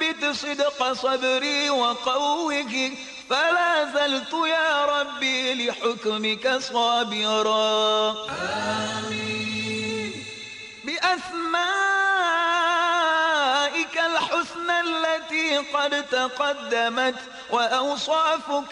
ثبت صدق صبري وقوه، فلا زلت يا ربي لحكمك صابرا. آمين. بأسمائك الحسنى التي قد تقدمت وأوصافك